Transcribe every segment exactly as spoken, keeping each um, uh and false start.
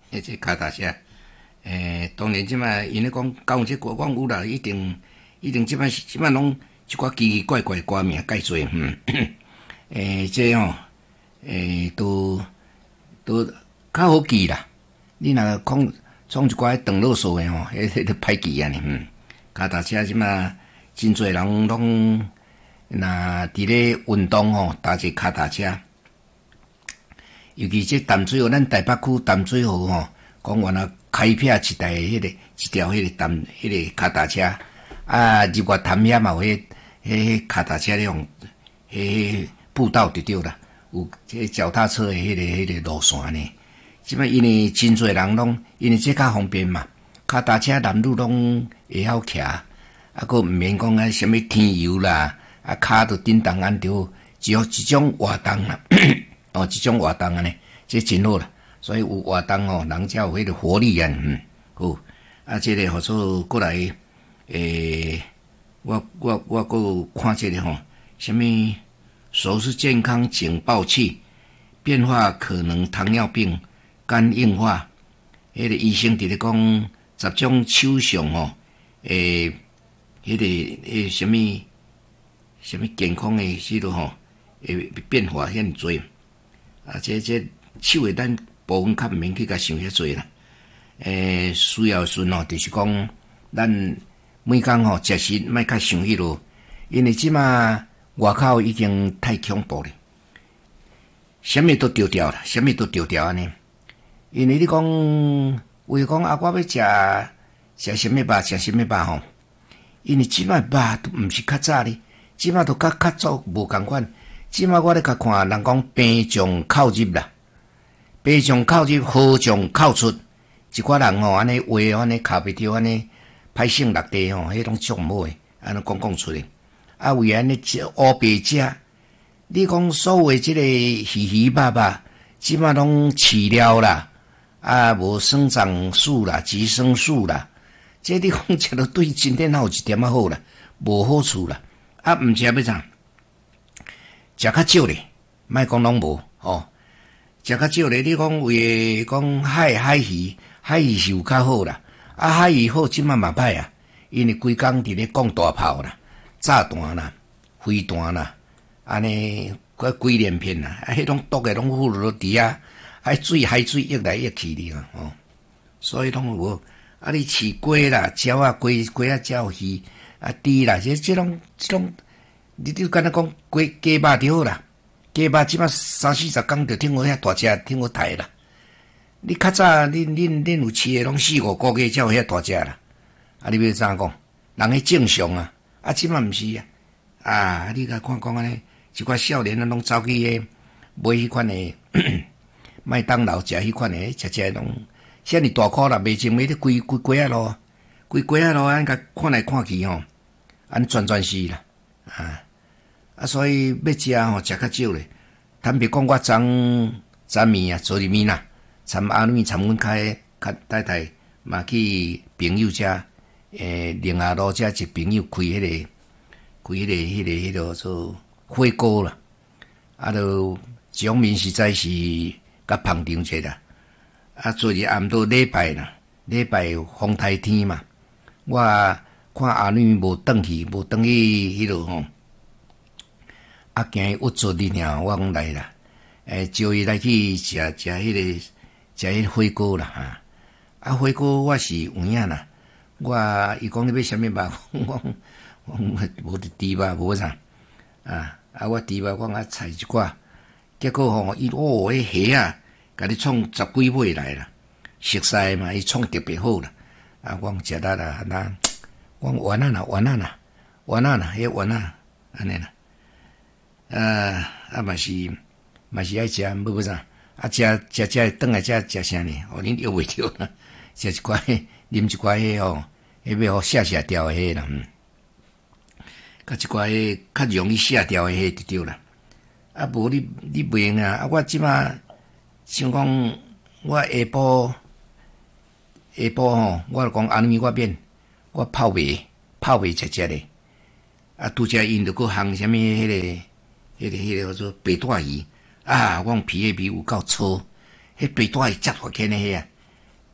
迄个脚踏车。诶，当然即摆因咧讲讲这歌，讲有啦，一定一定即摆即摆拢一寡奇奇怪怪歌名介侪，嗯，诶，这吼、哦，诶，都都较好记啦。你若讲创一寡长路数诶吼，迄迄都歹记啊呢，嗯，脚踏车即摆真侪人拢若伫咧运动吼，踏一脚踏车。尤其这淡水河，咱台北区淡水河吼，讲原来开辟一台迄、那个一条迄个淡迄、那个脚踏车，啊，日月潭遐嘛有迄迄脚踏车咧用迄步道就对啦，有这脚踏车的迄、那个迄、那个路线呢。即摆因为真侪人拢，因为这较方便嘛，脚踏车男女拢会晓骑，啊，佫毋免讲啊什物天油啦，啊，骹着叮当安着，只有一种活动啦。哦，即种活动安尼，这真好啦。所以有活动哦，人才有迄个活力啊。嗯，好。啊，这个合作过来，诶、欸，我我我搁看这个吼，什么手是健康警报器，变化可能糖尿病、肝硬化。迄、那个医生伫咧讲十种手相吼，诶、欸，迄、那个诶什么什么健康诶，许多吼，诶变化遐尼侪。啊，这这手诶，咱部分较毋免去甲想遐济啦。诶、欸，需要顺哦，就是讲咱每工吼食食，莫较想迄落，因为即马外口已经太恐怖咧，啥物都丢掉啦，啥物都丢掉安尼。因为你讲为讲啊，我要食食啥物肉，食啥物肉吼，因为即马肉都毋是较早咧，即马都甲较早无共款。即摆我咧甲看人讲病从口入啦，病从口入，好从口出。一寡人吼安尼话安尼卡袂着安尼歹性落地吼，迄种足毋好诶，安尼讲讲出来。啊，为安尼食乌白食，你讲所谓即个鱼鱼肉肉，即摆拢饲料啦，啊无生长素啦、植生素啦，这你讲食落对身体哪有一点仔好啦？无好处啦。啊，毋食要怎？食较少咧，莫讲拢无吼。食较少咧，你讲为讲海海鱼，海鱼是有较好啦。啊，海鱼好，即摆嘛歹啊，因为规工伫咧放大炮啦、炸弹啦、飞弹啦，安尼个几连片啦，啊，迄种毒诶拢附落伫啊，海水海水溢来溢去哩啊，哦，所以拢无。啊，你饲鸡啦、鸟啊、鸡鸡啊、鸟鱼啊、猪啦，这这种这种。你你敢若讲鸡鸡肉就好啦，鸡肉即摆三四十工就挺好遐大只，挺好刣啦。你较早恁恁恁有饲诶，拢四五个月才有遐大只啦。啊，你要怎讲？人迄正常啊，啊，即摆毋是啊。啊，你甲看讲安尼，一寡少年啊，拢走去迄买迄款诶麦当劳食迄款诶，食食拢遐尼大箍啦，袂前买咧规规鸡仔路，规鸡仔路安甲看来看去吼，安全全是啦，啊。啊，所以要食吼，食较少咧。坦白讲，我昨昨暝啊，昨日暝啦，参阿女参阮开较太太嘛去朋友遮，诶，宁夏路遮一朋友开迄、那个，开迄、那个、迄、那个、迄、那个做火锅啦。啊，就场面实在是甲捧场者啦。啊，昨日暗到礼拜啦，礼拜风台天嘛，我看阿女无转去，无转去迄落吼。啊，惊伊郁做哩尔，我讲来啦，诶，招伊来去食食迄个食迄个火锅啦哈。啊，火锅我是有影啦，我伊讲你要啥物肉，我我无得猪肉无啥，啊啊，我猪肉我啊菜一寡，结果吼伊哦，迄虾啊，甲你创十几尾来啦，熟悉嘛，伊创特别好啦。啊，我讲食力啦，那我讲丸啊啦，丸啊啦，丸啊啦，迄丸啊，安尼啦。啊啊嘛是嘛是爱食，要要啥？啊食食食，转来遮食啥呢？哦，恁约袂着啦，食一寡，啉一寡迄吼，迄要互卸卸掉诶迄啦，嗯，甲一寡迄较容易卸掉诶迄就对啦。啊，无你你袂用啊！啊，我即马想讲，我下晡下晡吼，我就讲安尼我免，我泡糜泡糜食食咧。啊，拄则因着佫烘啥物迄个。迄、那个、迄、那个叫做白带鱼啊！我讲皮迄皮有够粗，迄白带鱼接落去呢迄啊！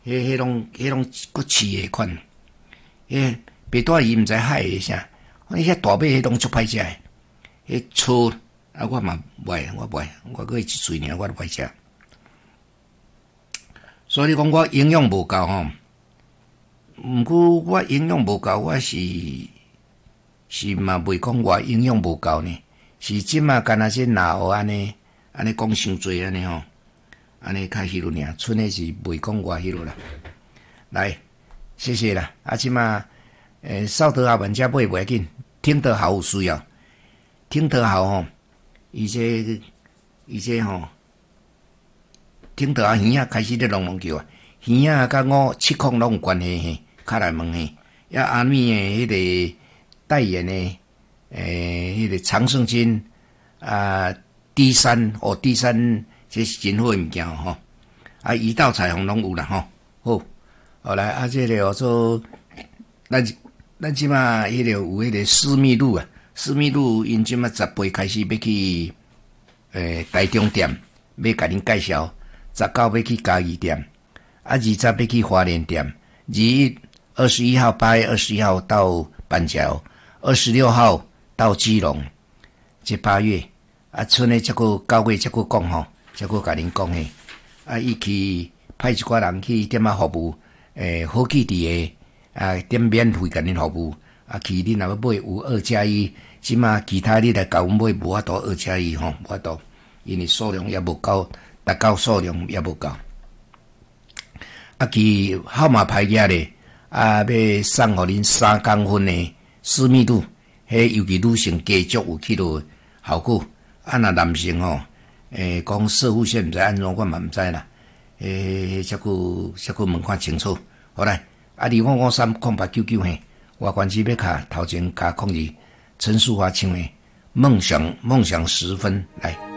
迄迄拢迄拢骨刺诶款，迄白带鱼毋知海诶啥，迄遐大尾迄拢足歹食诶，迄粗啊我嘛袂，我袂，我过一喙尔我都袂食。所以你讲我营养无够吼，毋过我营养无够，我是是嘛袂讲我营养无够呢，是即马干若是哪学安尼安尼讲伤济安尼吼，安尼较迄落尔，剩诶是袂讲我迄落啦。来，谢谢啦，啊即马诶扫得下文遮买袂要紧，听得好有需要，听得好吼，伊这伊这吼。听到啊，鱼啊开始咧隆隆叫啊，鱼啊甲我七孔拢有关系嘿，较来问嘿，也阿咪诶迄个代言诶，诶、迄个长胜军啊 D 三哦 D 三，这是真好诶物件吼，啊鱼到彩虹拢有啦吼，好，后来啊这个哦做，咱咱即马迄个有迄个私密路啊，私密路因即马十八开始要去诶台中店，要甲恁介绍。十九要去嘉义店，啊，二十要去花莲店，二一二十一号八月二十一号到板桥，二十六号到基隆，这八月啊，剩诶则个九月则个讲吼，则个甲恁讲诶，啊，伊去派一寡人去点啊服务，诶，好去伫诶，啊，点免费甲恁服务，啊，去恁若要买有二加一，即马其他你来甲阮买无法度二加一吼，无法度，因为数量也无够。达到数量也无够，啊，其号码牌价咧，啊，要送互恁三公分的私密度，迄尤其女性家族有起落效果，啊，若男性吼，诶、欸，讲射护线毋知安怎，我嘛毋知啦，诶、欸，则个则个问看清楚，好来，啊，二五五三空八九九嘿，我关机要卡头前加控制陈淑华唱的梦想梦想时分来。